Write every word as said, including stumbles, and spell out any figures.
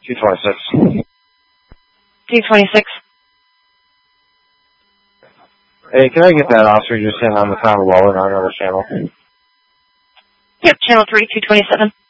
two twenty-six. two twenty-six. Hey, can I get that officer just in on the Tom Waller on another channel? Yep, channel three, two twenty-seven.